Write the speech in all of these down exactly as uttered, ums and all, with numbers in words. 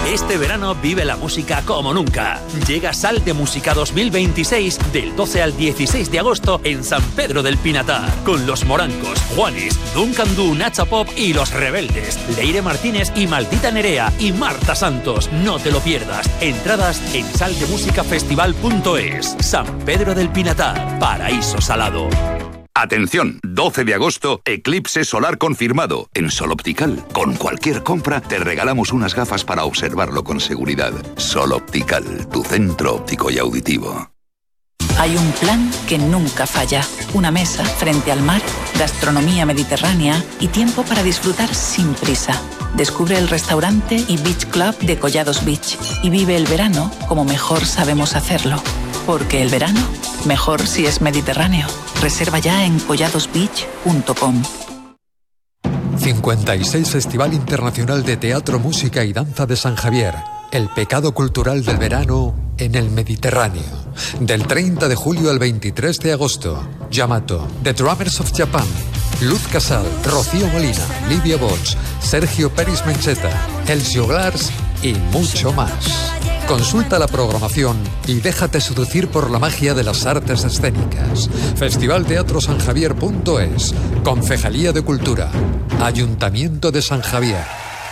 Este verano vive la música como nunca. Llega Sal de Música dos mil veintiséis del doce al dieciséis de agosto en San Pedro del Pinatar, con Los Morancos, Juanes, Duncan Du, Nacha Pop y Los Rebeldes, Leire Martínez y Maldita Nerea y Marta Santos. No te lo pierdas. Entradas en sal de música festival punto es. San Pedro del Pinatar, paraíso salado. Atención, doce de agosto, eclipse solar confirmado en Sol Optical. Con cualquier compra te regalamos unas gafas para observarlo con seguridad. Sol Optical, tu centro óptico y auditivo. Hay un plan que nunca falla. Una mesa frente al mar, gastronomía mediterránea y tiempo para disfrutar sin prisa. Descubre el restaurante y beach club de Collados Beach y vive el verano como mejor sabemos hacerlo. Porque el verano, mejor si es mediterráneo. Reserva ya en collados beach punto com. cincuenta y seis Festival Internacional de Teatro, Música y Danza de San Javier. El pecado cultural del verano en el Mediterráneo. Del treinta de julio al veintitrés de agosto. Yamato, The Drummers of Japan, Luz Casal, Rocío Molina, Livia Bosch, Sergio Peris Mencheta, Elcio Glars y mucho más. Consulta la programación y déjate seducir por la magia de las artes escénicas. festival teatro san javier punto es. Concejalía de Cultura. Ayuntamiento de San Javier.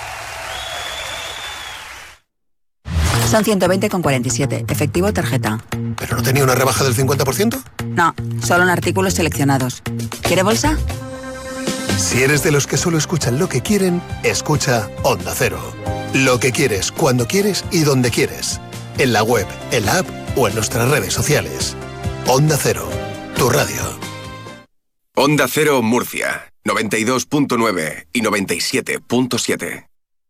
Son ciento veinte con cuarenta y siete. Efectivo o tarjeta. ¿Pero no tenía una rebaja del cincuenta por ciento? No, solo en artículos seleccionados. ¿Quiere bolsa? Si eres de los que solo escuchan lo que quieren, escucha Onda Cero. Lo que quieres, cuando quieres y donde quieres. En la web, en la app o en nuestras redes sociales. Onda Cero, tu radio. Onda Cero Murcia, noventa y dos punto nueve y noventa y siete punto siete.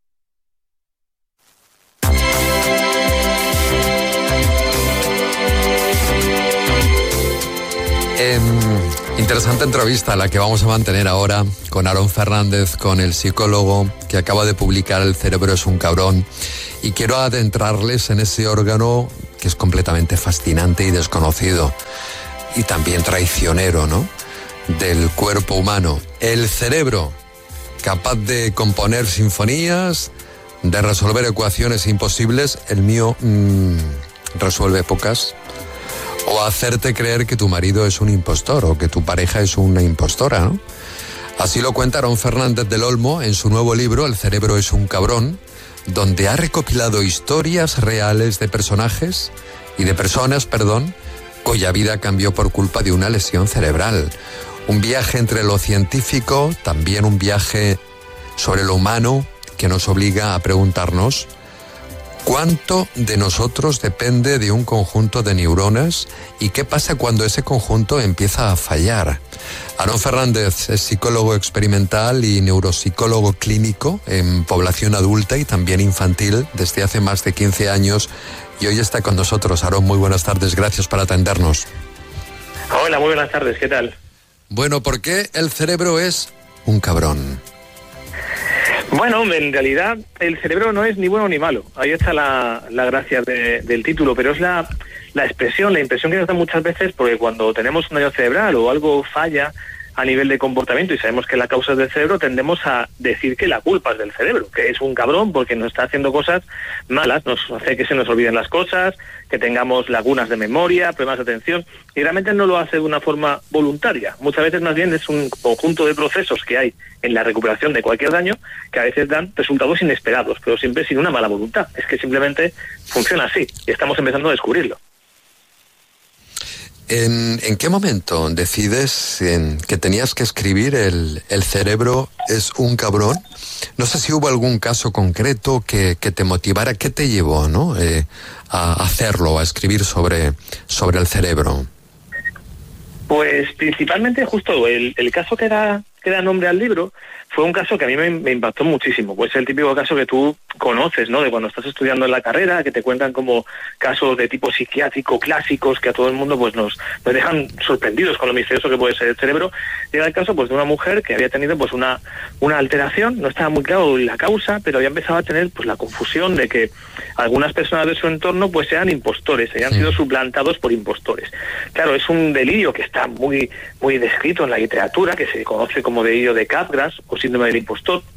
Eh, interesante entrevista la que vamos a mantener ahora con Aarón Fernández, con el psicólogo que acaba de publicar El cerebro es un cabrón, y quiero adentrarles en ese órgano que es completamente fascinante y desconocido y también traicionero, ¿no?, del cuerpo humano, el cerebro, capaz de componer sinfonías, de resolver ecuaciones imposibles. El mío mmm, resuelve pocas. O hacerte creer que tu marido es un impostor o que tu pareja es una impostora, ¿no? Así lo cuenta Aarón Fernández del Olmo en su nuevo libro El cerebro es un cabrón, donde ha recopilado historias reales de personajes y de personas, perdón, cuya vida cambió por culpa de una lesión cerebral. Un viaje entre lo científico, también un viaje sobre lo humano que nos obliga a preguntarnos ¿cuánto de nosotros depende de un conjunto de neuronas y qué pasa cuando ese conjunto empieza a fallar? Aarón Fernández es psicólogo experimental y neuropsicólogo clínico en población adulta y también infantil desde hace más de quince años y hoy está con nosotros. Aarón, muy buenas tardes, gracias por atendernos. Hola, muy buenas tardes, ¿qué tal? Bueno, ¿por qué el cerebro es un cabrón? Bueno, en realidad el cerebro no es ni bueno ni malo. Ahí está la, la gracia de, del título, pero es la, la expresión, la impresión que nos da muchas veces, porque cuando tenemos un daño cerebral o algo falla a nivel de comportamiento y sabemos que la causa es del cerebro, tendemos a decir que la culpa es del cerebro, que es un cabrón porque nos está haciendo cosas malas, nos hace que se nos olviden las cosas, que tengamos lagunas de memoria, problemas de atención, y realmente no lo hace de una forma voluntaria. Muchas veces más bien es un conjunto de procesos que hay en la recuperación de cualquier daño que a veces dan resultados inesperados, pero siempre sin una mala voluntad. Es que simplemente funciona así y estamos empezando a descubrirlo. ¿En, ¿En qué momento decides en, que tenías que escribir el, el cerebro es un cabrón? No sé si hubo algún caso concreto que, que te motivara. ¿Qué te llevó, no, eh, a hacerlo, a escribir sobre, sobre el cerebro? Pues principalmente justo el, el caso que da, que da nombre al libro fue un caso que a mí me, me impactó muchísimo. Pues es el típico caso que tú conoces, ¿no?, de cuando estás estudiando en la carrera, que te cuentan como casos de tipo psiquiátrico clásicos que a todo el mundo pues nos, nos dejan sorprendidos con lo misterioso que puede ser el cerebro. Llega el caso pues de una mujer que había tenido pues una, una alteración, no estaba muy claro la causa, pero había empezado a tener pues la confusión de que algunas personas de su entorno pues sean impostores, hayan sido suplantados por impostores. Claro, es un delirio que está muy, muy descrito en la literatura, que se conoce como delirio de Capgras o síndrome del impostor.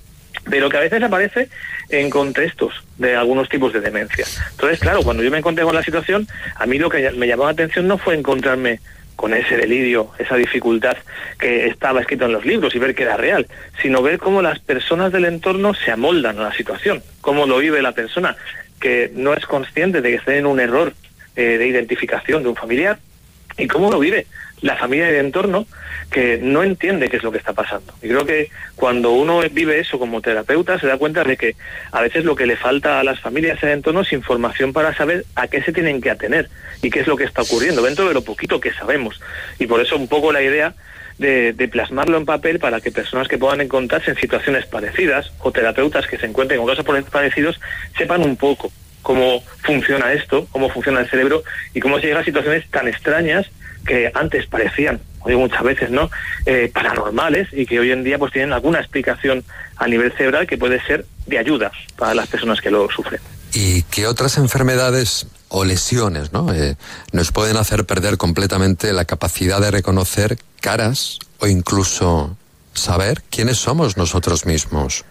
pero que a veces aparece en contextos de algunos tipos de demencia. Entonces, claro, cuando yo me encontré con la situación, a mí lo que me llamó la atención no fue encontrarme con ese delirio, esa dificultad que estaba escrito en los libros y ver que era real, sino ver cómo las personas del entorno se amoldan a la situación, cómo lo vive la persona que no es consciente de que esté en un error eh, de identificación de un familiar, y cómo lo vive la familia y el entorno que no entiende qué es lo que está pasando. Y creo que cuando uno vive eso como terapeuta se da cuenta de que a veces lo que le falta a las familias y al entorno es información para saber a qué se tienen que atener y qué es lo que está ocurriendo dentro de lo poquito que sabemos. Y por eso un poco la idea de, de plasmarlo en papel para que personas que puedan encontrarse en situaciones parecidas o terapeutas que se encuentren con casos parecidos sepan un poco cómo funciona esto, cómo funciona el cerebro y cómo se llega a situaciones tan extrañas que antes parecían, oye, muchas veces, ¿no?, eh, paranormales, y que hoy en día pues tienen alguna explicación a nivel cerebral que puede ser de ayuda para las personas que lo sufren. ¿Y qué otras enfermedades o lesiones, ¿no?, eh, nos pueden hacer perder completamente la capacidad de reconocer caras o incluso saber quiénes somos nosotros mismos?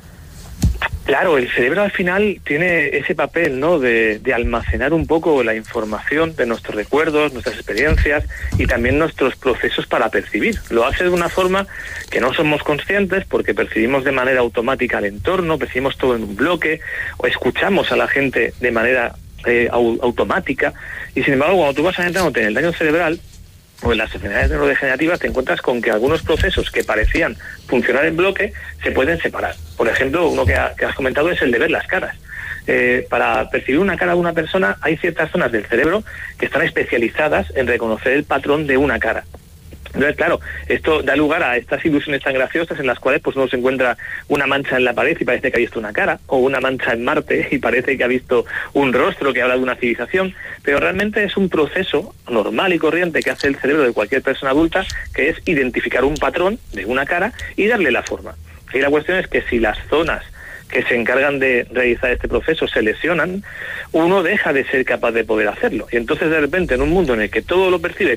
Claro, el cerebro al final tiene ese papel, ¿no?, de, de almacenar un poco la información de nuestros recuerdos, nuestras experiencias y también nuestros procesos para percibir. Lo hace de una forma que no somos conscientes porque percibimos de manera automática el entorno, percibimos todo en un bloque o escuchamos a la gente de manera eh, au- automática y sin embargo cuando tú vas adentrándote en el daño cerebral o en las enfermedades neurodegenerativas te encuentras con que algunos procesos que parecían funcionar en bloque se pueden separar. Por ejemplo, uno que, ha, que has comentado es el de ver las caras. Eh, para percibir una cara de una persona hay ciertas zonas del cerebro que están especializadas en reconocer el patrón de una cara. Entonces, claro, esto da lugar a estas ilusiones tan graciosas en las cuales pues uno se encuentra una mancha en la pared y parece que ha visto una cara, o una mancha en Marte y parece que ha visto un rostro que habla de una civilización, pero realmente es un proceso normal y corriente que hace el cerebro de cualquier persona adulta, que es identificar un patrón de una cara y darle la forma. Y la cuestión es que si las zonas que se encargan de realizar este proceso se lesionan, uno deja de ser capaz de poder hacerlo. Y entonces de repente en un mundo en el que todo lo percibe